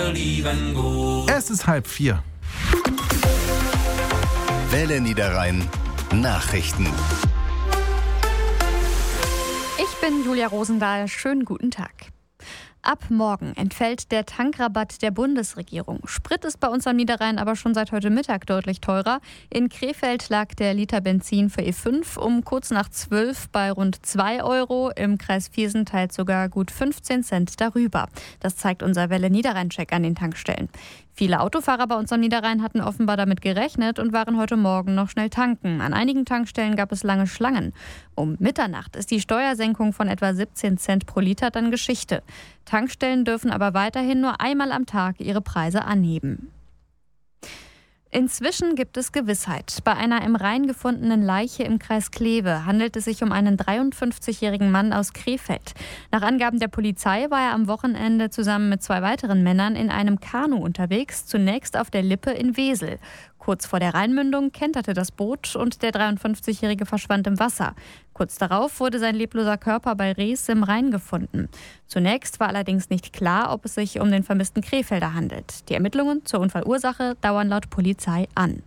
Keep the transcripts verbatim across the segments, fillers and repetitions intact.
lieben gut. Es ist halb vier. Welle Niederrhein Nachrichten. Ich bin Julia Rosendahl. Schönen guten Tag. Ab morgen entfällt der Tankrabatt der Bundesregierung. Sprit ist bei uns am Niederrhein aber schon seit heute Mittag deutlich teurer. In Krefeld lag der Liter Benzin für E fünf um kurz nach zwölf bei rund zwei Euro. Im Kreis Viersen teilt sogar gut fünfzehn Cent darüber. Das zeigt unser Welle Niederrhein-Check an den Tankstellen. Viele Autofahrer bei uns am Niederrhein hatten offenbar damit gerechnet und waren heute Morgen noch schnell tanken. An einigen Tankstellen gab es lange Schlangen. Um Mitternacht ist die Steuersenkung von etwa siebzehn Cent pro Liter dann Geschichte. Tankstellen dürfen aber weiterhin nur einmal am Tag ihre Preise anheben. Inzwischen gibt es Gewissheit. Bei einer im Rhein gefundenen Leiche im Kreis Kleve handelt es sich um einen dreiundfünfzigjährigen Mann aus Krefeld. Nach Angaben der Polizei war er am Wochenende zusammen mit zwei weiteren Männern in einem Kanu unterwegs, zunächst auf der Lippe in Wesel. Kurz vor der Rheinmündung kenterte das Boot und der dreiundfünfzigjährige verschwand im Wasser. Kurz darauf wurde sein lebloser Körper bei Rees im Rhein gefunden. Zunächst war allerdings nicht klar, ob es sich um den vermissten Krefelder handelt. Die Ermittlungen zur Unfallursache dauern laut Polizei an.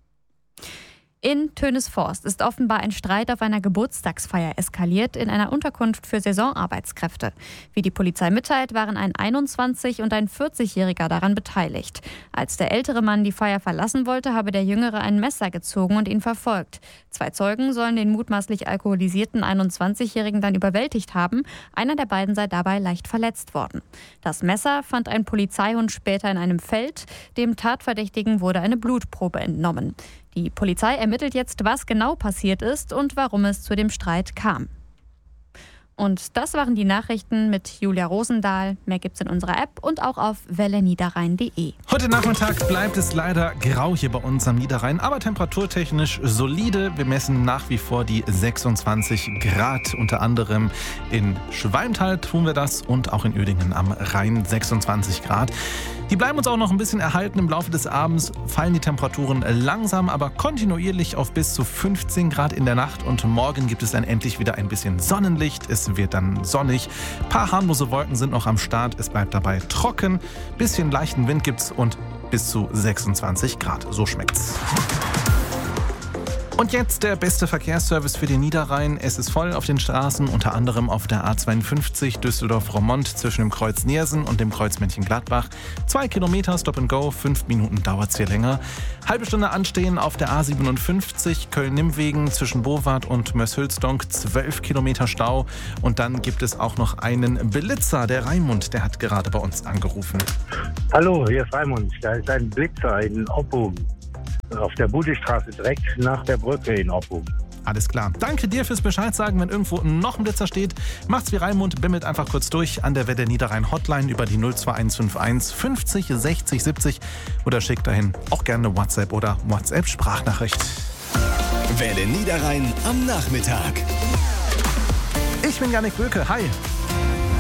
In Tönesforst ist offenbar ein Streit auf einer Geburtstagsfeier eskaliert in einer Unterkunft für Saisonarbeitskräfte. Wie die Polizei mitteilt, waren ein einundzwanzig- und ein vierzigjähriger daran beteiligt. Als der ältere Mann die Feier verlassen wollte, habe der Jüngere ein Messer gezogen und ihn verfolgt. Zwei Zeugen sollen den mutmaßlich alkoholisierten einundzwanzigjährigen dann überwältigt haben. Einer der beiden sei dabei leicht verletzt worden. Das Messer fand ein Polizeihund später in einem Feld. Dem Tatverdächtigen wurde eine Blutprobe entnommen. Die Polizei ermittelt jetzt, was genau passiert ist und warum es zu dem Streit kam. Und das waren die Nachrichten mit Julia Rosendahl. Mehr gibt's in unserer App und auch auf welle niederrhein punkt de. Heute Nachmittag bleibt es leider grau hier bei uns am Niederrhein, aber temperaturtechnisch solide. Wir messen nach wie vor die sechsundzwanzig Grad. Unter anderem in Schwalmtal tun wir das und auch in Uerdingen am Rhein sechsundzwanzig Grad. Die bleiben uns auch noch ein bisschen erhalten. Im Laufe des Abends fallen die Temperaturen langsam, aber kontinuierlich auf bis zu fünfzehn Grad in der Nacht. Und morgen gibt es dann endlich wieder ein bisschen Sonnenlicht. Es wird dann sonnig. Ein paar harmlose Wolken sind noch am Start. Es bleibt dabei trocken. Bisschen leichten Wind gibt's und bis zu sechsundzwanzig Grad. So schmeckt's. Und jetzt der beste Verkehrsservice für den Niederrhein. Es ist voll auf den Straßen, unter anderem auf der A zweiundfünfzig Düsseldorf-Roermond zwischen dem Kreuz Neersen und dem Kreuz Mönchengladbach. Zwei Kilometer Stop and Go, fünf Minuten dauert's hier länger. Halbe Stunde anstehen auf der A siebenundfünfzig Köln-Nimmwegen zwischen Bowart und Möshülsdonk, zwölf Kilometer Stau. Und dann gibt es auch noch einen Blitzer, der Raimund, der hat gerade bei uns angerufen. Hallo, hier ist Raimund. Da ist ein Blitzer in Oppum. Auf der Budestraße direkt nach der Brücke in Oppum. Alles klar. Danke dir fürs Bescheid sagen, wenn irgendwo noch ein Blitzer steht. Macht's wie Raimund, bimmelt einfach kurz durch an der Welle Niederrhein Hotline über die null zwei eins fünf eins fünfzig sechzig siebzig oder schickt dahin auch gerne WhatsApp oder WhatsApp-Sprachnachricht. Welle Niederrhein am Nachmittag. Ich bin Janik Böke. Hi.